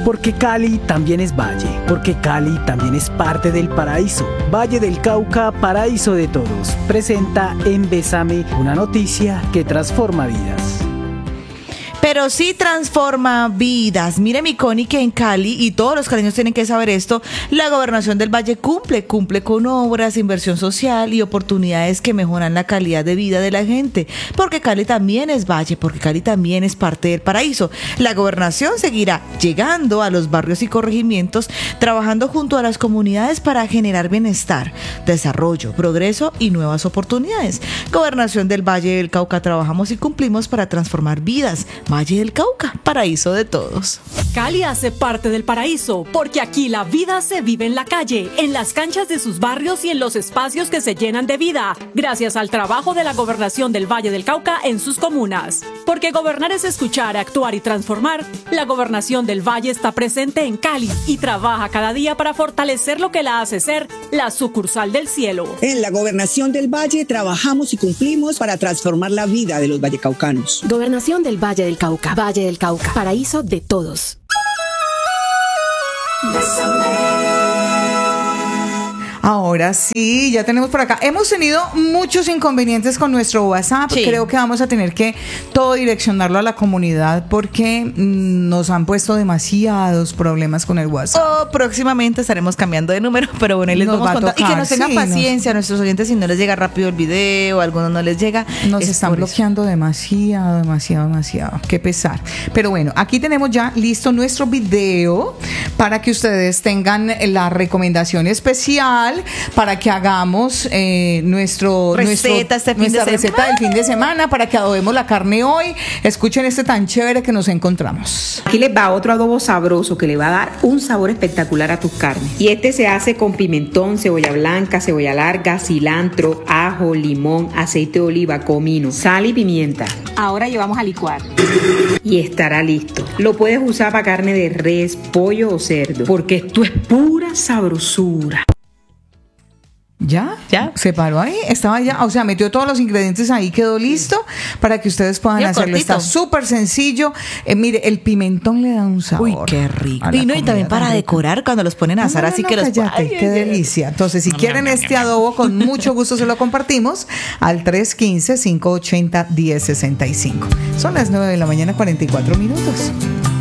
Porque Cali también es valle, porque Cali también es parte del paraíso. Valle del Cauca, paraíso de todos. Presenta en Bésame una noticia que transforma vidas. Pero sí transforma vidas. Mire, mi Connie, que en Cali, y todos los caleños tienen que saber esto, la Gobernación del Valle cumple con obras, inversión social y oportunidades que mejoran la calidad de vida de la gente. Porque Cali también es valle, porque Cali también es parte del paraíso. La Gobernación seguirá llegando a los barrios y corregimientos, trabajando junto a las comunidades para generar bienestar, desarrollo, progreso y nuevas oportunidades. Gobernación del Valle del Cauca, trabajamos y cumplimos para transformar vidas. Valle del Cauca, paraíso de todos. Cali hace parte del paraíso, porque aquí la vida se vive en la calle, en las canchas de sus barrios y en los espacios que se llenan de vida, gracias al trabajo de la Gobernación del Valle del Cauca en sus comunas. Porque gobernar es escuchar, actuar y transformar, la Gobernación del Valle está presente en Cali y trabaja cada día para fortalecer lo que la hace ser la sucursal del cielo. En la Gobernación del Valle trabajamos y cumplimos para transformar la vida de los vallecaucanos. Gobernación del Valle del Cauca, Valle del Cauca, paraíso de todos. Ahora sí, ya tenemos por acá. Hemos tenido muchos inconvenientes con nuestro WhatsApp. Sí. Creo que vamos a tener que todo direccionarlo a la comunidad porque nos han puesto demasiados problemas con el WhatsApp. Próximamente estaremos cambiando de número, pero bueno, ahí les vamos a contar. Y que nos tengan paciencia a nuestros oyentes si no les llega rápido el video, a algunos no les llega. Nos están bloqueando demasiado. Qué pesar. Pero bueno, aquí tenemos ya listo nuestro video para que ustedes tengan la recomendación especial para que hagamos nuestra receta del fin de semana, para que adobemos la carne hoy. Escuchen este tan chévere que nos encontramos. Aquí les va otro adobo sabroso que le va a dar un sabor espectacular a tus carnes. Y este se hace con pimentón, cebolla blanca, cebolla larga, cilantro, ajo, limón, aceite de oliva, comino, sal y pimienta. Ahora llevamos a licuar. Y estará listo. Lo puedes usar para carne de res, pollo o cerdo, porque esto es pura sabrosura. ¿Ya? Se paró ahí, estaba ya, o sea, metió todos los ingredientes ahí, quedó listo para que ustedes puedan hacerlo. Cortito. Está súper sencillo. Mire, el pimentón le da un sabor. Uy, qué rico. Y también para decorar cuando los ponen a asar, así que los qué delicia. Entonces, si quieren este adobo, con mucho gusto se lo compartimos al 315-580-1065. Son las 9 de la mañana, 44 minutos.